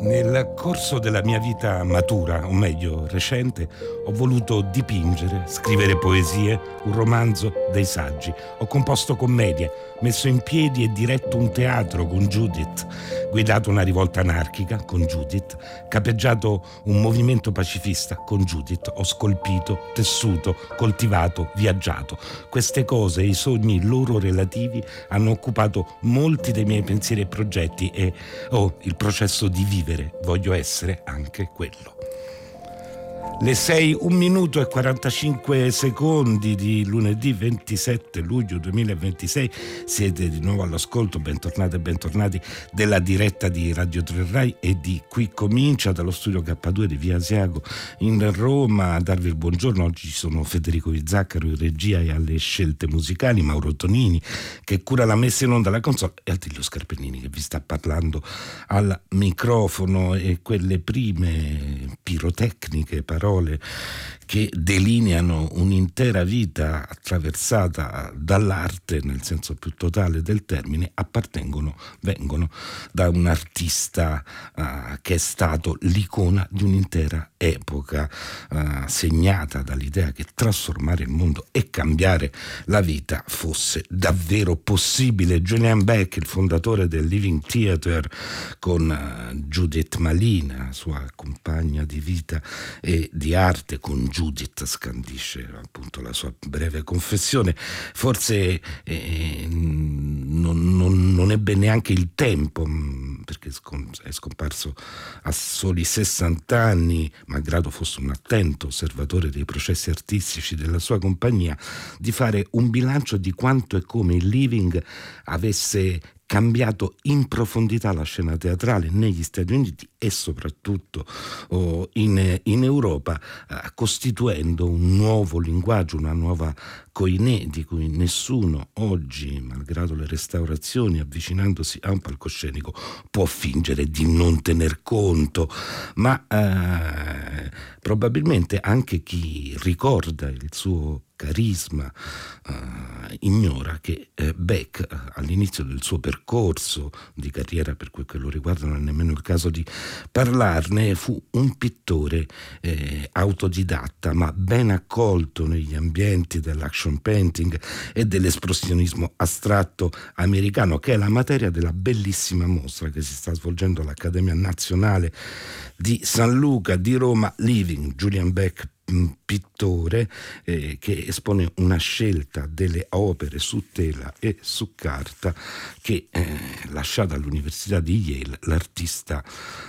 Nel corso della mia vita matura, o meglio recente, ho voluto dipingere, scrivere poesie, un romanzo, dei saggi. Ho composto commedie, messo in piedi e diretto un teatro con Judith, guidato una rivolta anarchica con Judith, capeggiato un movimento pacifista con Judith, ho scolpito, tessuto, coltivato, viaggiato. Queste cose e i sogni loro relativi hanno occupato molti dei miei pensieri e progetti e il processo di vivere, voglio essere anche quello. Le 6, 1 minuto e 45 secondi di lunedì 27 luglio 2026. Siete di nuovo all'ascolto, bentornate e bentornati della diretta di Radio 3 Rai e di Qui Comincia dallo studio K2 di Via Asiago in Roma. A darvi il buongiorno oggi ci sono Federico Izzaccaro in regia e alle scelte musicali, Mauro Tonini che cura la messa in onda alla console e Attilio Scarpellini che vi sta parlando al microfono. E quelle prime pirotecniche parole che delineano un'intera vita attraversata dall'arte nel senso più totale del termine vengono da un artista che è stato l'icona di un'intera epoca, segnata dall'idea che trasformare il mondo e cambiare la vita fosse davvero possibile. Julian Beck, il fondatore del Living Theatre, con Judith Malina, sua compagna di vita e di arte, con Judith scandisce appunto la sua breve confessione. Forse non ebbe neanche il tempo, perché è scomparso a soli 60 anni, malgrado fosse un attento osservatore dei processi artistici della sua compagnia, di fare un bilancio di quanto e come il Living avesse cambiato in profondità la scena teatrale negli Stati Uniti e soprattutto in Europa, costituendo un nuovo linguaggio, una nuova koiné di cui nessuno oggi, malgrado le restaurazioni, avvicinandosi a un palcoscenico, può fingere di non tener conto. Ma probabilmente anche chi ricorda il suo carisma ignora che Beck, all'inizio del suo percorso di carriera, per quel che lo riguarda non è nemmeno il caso di parlarne, fu un pittore autodidatta ma ben accolto negli ambienti dell'action painting e dell'espressionismo astratto americano, che è la materia della bellissima mostra che si sta svolgendo all'Accademia Nazionale di San Luca di Roma, Living, Julian Beck, pittore che espone una scelta delle opere su tela e su carta che, lasciata all'Università di Yale, l'artista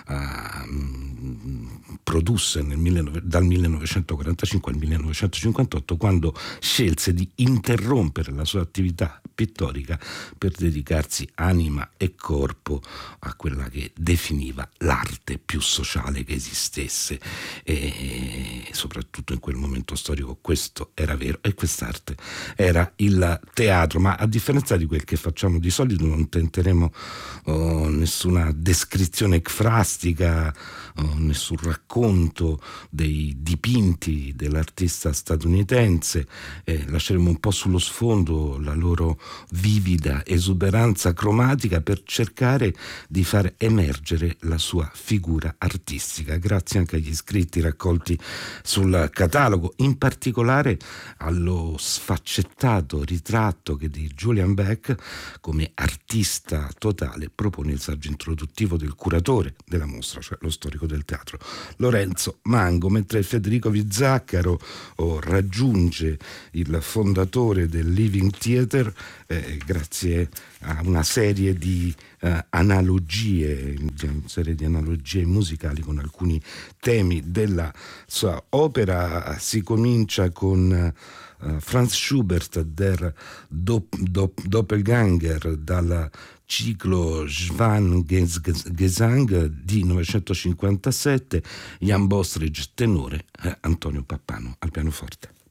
produsse dal 1945 al 1958, quando scelse di interrompere la sua attività pittorica per dedicarsi anima e corpo a quella che definiva l'arte più sociale che esistesse, e soprattutto in quel momento storico questo era vero, e quest'arte era il teatro. Ma a differenza di quel che facciamo di solito, non tenteremo nessuna descrizione ecfrastica, nessun racconto dei dipinti dell'artista statunitense. Lasceremo un po' sullo sfondo la loro vivida esuberanza cromatica per cercare di far emergere la sua figura artistica, grazie anche agli scritti raccolti sul catalogo, in particolare allo sfaccettato ritratto che di Julian Beck come artista totale propone il saggio introduttivo del curatore della mostra, cioè lo storico del teatro Lorenzo Mango, mentre Federico Vizzaccaro raggiunge il fondatore del Living Theatre grazie a una serie di analogie musicali con alcuni temi della sua opera. Si comincia con Franz Schubert, Der Doppelganger, dal ciclo Schwangesang di 1957, Jan Bostridge tenore, Antonio Pappano al pianoforte.